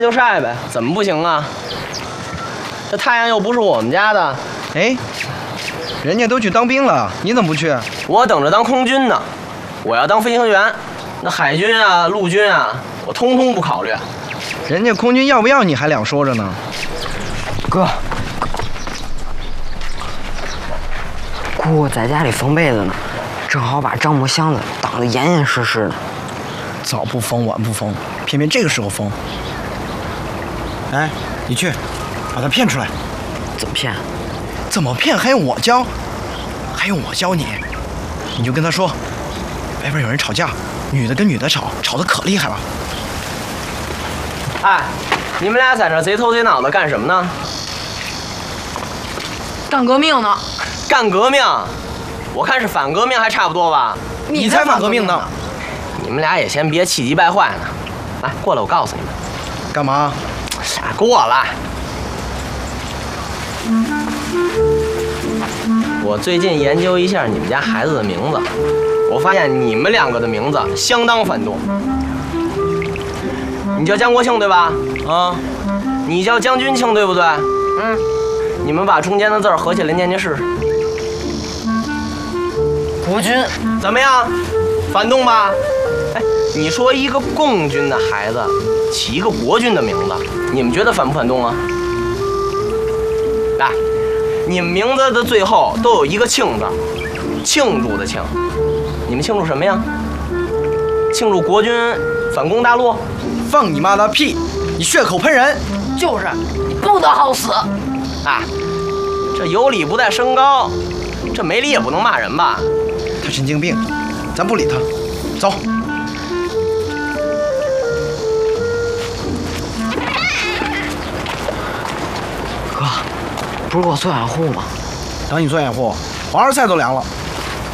就晒呗，怎么不行啊？这太阳又不是我们家的。 哎，人家都去当兵了，你怎么不去？ 我等着当空军呢，我要当飞行员。那海军啊、陆军啊，我通通不考虑。 人家空军要不要你还两说着呢。 哥，姑姑在家里缝被子呢，正好把樟木箱子挡得严严实实的。 早不封晚不封，偏偏这个时候封。哎，你去，把他骗出来。 怎么骗？ 怎么骗还用我教？还用我教你？你就跟他说，外边有人吵架，女的跟女的吵，吵得可厉害了。 哎，你们俩在这贼头贼脑的干什么呢？ 干革命呢？ 干革命？我看是反革命还差不多吧？ 你才反革命呢！ 你们俩也先别气急败坏呢。来，过来，我告诉你们。 干嘛？ 过来。我最近研究一下你们家孩子的名字，我发现你们两个的名字相当反动。你叫江国庆对吧？啊，你叫江军庆对不对？嗯，你们把中间的字合起来念念试试。 国军怎么样？反动吧？哎，你说一个共军的孩子起一个国军的名字，你们觉得反不反动啊？来，你们名字的最后都有一个庆字，庆祝的庆，你们庆祝什么呀？庆祝国军反攻大陆？ 放你妈的屁！你血口喷人！ 就是，不得好死！ 啊，这有理不带升高，这没理也不能骂人吧？ 他神经病，咱不理他，走。 哥，不是给我做掩护吗？ 等你做掩护，黄花菜都凉了。